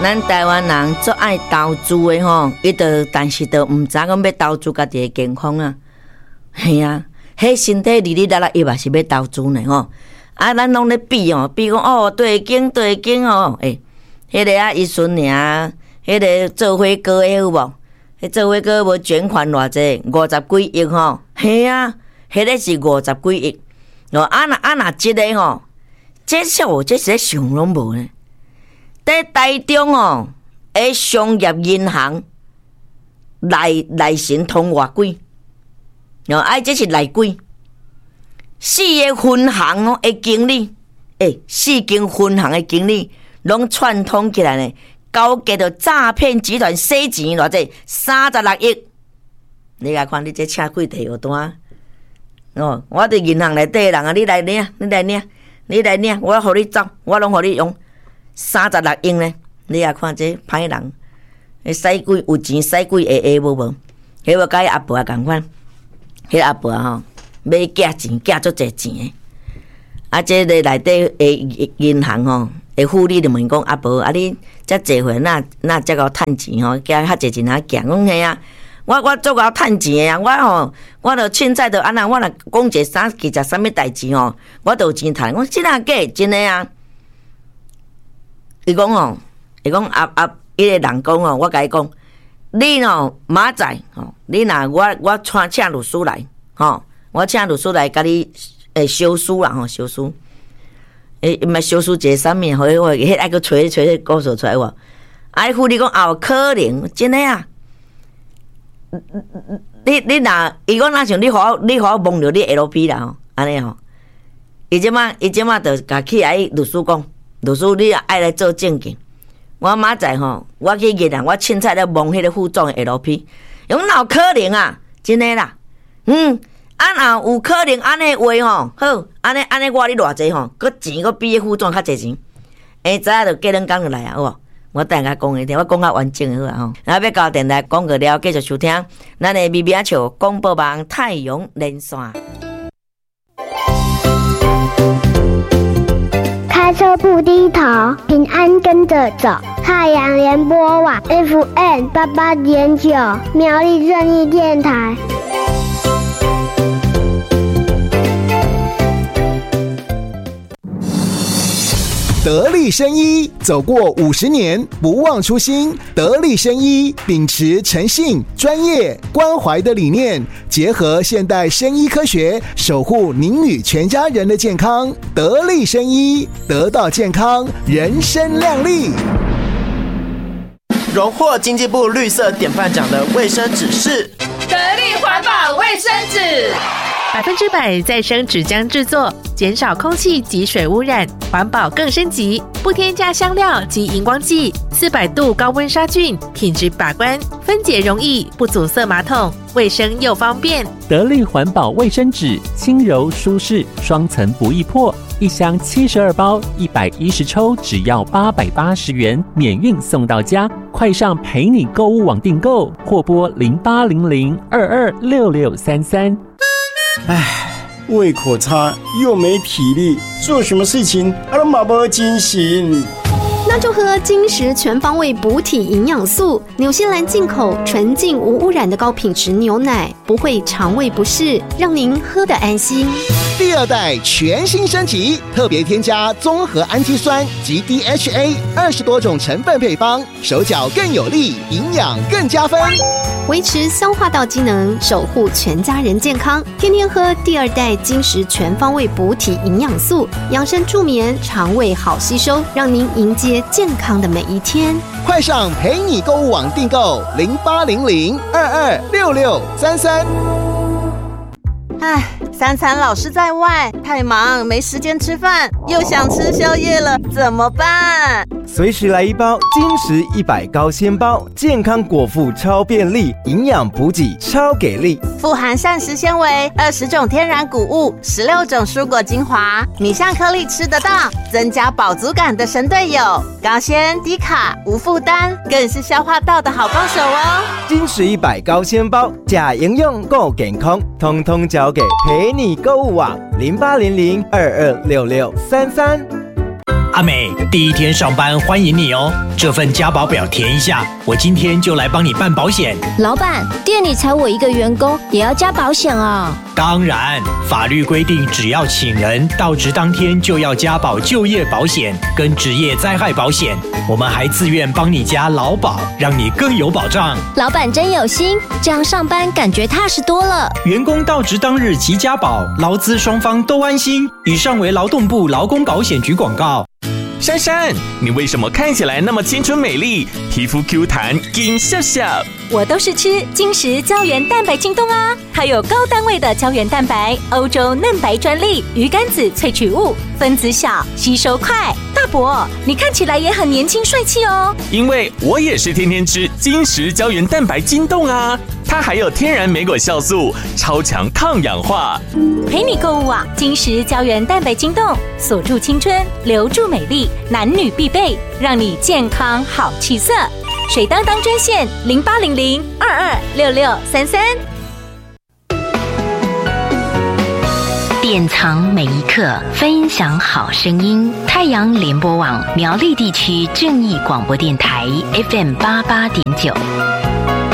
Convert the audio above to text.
咱台湾人最爱投资的吼，但是都唔知讲要投资家己的健康啊。系啊，迄身体哩哩啦啦，伊嘛是要投资呢吼。啊，咱拢咧比哦，比讲哦，对经哦，迄个啊，伊孙尔，迄个做火锅的有无？迄做火锅无捐款偌济，50几亿吼。系啊，迄个是50几亿。哦，若即个吼，这是想拢无呢。在台中哦，商业银行内神通偌几？这是内几？4个分行哦的经理，4间分行的经理拢串通起来呢，交给着诈骗集团洗钱偌济36亿。你来看，你这车几摕有单？哦，我伫银行内底人啊，你来领，我互你走，我拢互你用。36亿呢？你也看这歹人，使鬼有钱，使鬼无无？迄个甲伊阿婆也共款，迄阿婆吼要寄钱，寄足侪钱的。啊，这个内底的银行吼，的副理就问讲阿婆，啊你遮济岁那才够趁钱吼？寄较济钱哪寄？讲嘿啊，我足够趁钱的啊！我著凊彩著安那，我若讲一个啥其实啥物代志吼，我著有钱趁。我真啊假？真的啊！伊讲哦，伊讲迄个人讲哦，我甲伊讲，你哦明仔吼，你若我请律师来吼，我请律师来甲你修书啦吼，修书，嘛修书一个啥物？迄爱去找迄故事出来无？啊，副理讲也有可能，真诶啊！你若伊讲若像你互我蒙着你 LP 啦吼，安尼吼，伊即马著甲去爱律师讲。律师，你也爱来做证件。我明仔吼，我去银行，我凊彩咧望迄个副总的 LP， 用哪有可能啊？真诶啦，若有可能安尼话吼，好，安尼我你偌济吼，佮钱佮比迄副总较济钱，知影就过两工就来啊，好无？我等下讲一听，我讲较完整的好啊吼。然后要交电台广告了，继续收听咱的咪咪仔笑广播网太阳连线。 开车不低头，平安跟着走。太阳联播网 FM 88.9，苗栗正义电台。 得力生医走过50年，不忘初心。得力生医秉持诚信、专业、关怀的理念，结合现代生医科学，守护您与全家人的健康。得力生医，得到健康，人生亮丽。 荣获经济部绿色典范奖的卫生纸是得力环保卫生纸 ，100%再生纸浆制作，减少空气及水污染，环保更升级，不添加香料及荧光剂，400度高温杀菌，品质把关，分解容易，不阻塞马桶，卫生又方便。 得力环保卫生纸，轻柔舒适，双层不易破，一箱72包，110抽，只要880元，免运送到家。快上陪你购物网订购，或拨0800226633。 胃口差又没体力，做什么事情都没精神。 那就喝金石全方位补体营养素，纽西兰进口纯净无污染的高品质牛奶，不会肠胃不适，让您喝得安心。 第2代全新升级，特别添加综合氨基酸及 DHA 20多种成分配方，手脚更有力，营养更加分， 维持消化道机能，守护全家人健康。天天喝第2代金石全方位补体营养素，养生助眠，肠胃好吸收，让您迎接健康的每一天。 快上陪你购物网订购0800226633。 3餐老是在外，太忙没时间吃饭，又想吃宵夜了，怎么办？ 随时来一包金石100高纤包，健康果腹超便利，营养补给超给力， 富含膳食纤维，20种天然谷物，16种蔬果精华，米香颗粒吃得到，增加饱足感的神队友，高纤低卡无负担，更是消化道的好帮手哦。 金石100高纤包，假营养够健康，通通交给陪你购物网0800226633。 阿美，第一天上班欢迎你哦。这份加保表填一下，我今天就来帮你办保险。 老板，店里才我一个员工，也要加保险啊？ 当然，法律规定只要请人到职当天就要加保就业保险跟职业灾害保险。我们还自愿帮你加劳保，让你更有保障。 老板真有心，这样上班感觉踏实多了。 员工到职当日即加保，劳资双方都安心。以上为劳动部劳工保险局广告。 珊珊，你为什么看起来那么青春美丽，皮肤 Q 弹，金笑笑？ 我都是吃精实胶原蛋白晶冻啊，它有高单位的胶原蛋白，欧洲嫩白专利，鱼肝子萃取物，分子小，吸收快。大伯，你看起来也很年轻帅气哦。 因为我也是天天吃精实胶原蛋白晶冻啊，它还有天然莓果酵素，超强抗氧化。 陪你购物啊，精实胶原蛋白晶冻，锁住青春，留住美丽，男女必备，让你健康好气色。水当当专线0800226633。 典藏每一刻，分享好声音。太阳联播网苗栗地区正义广播电台 FM88.9。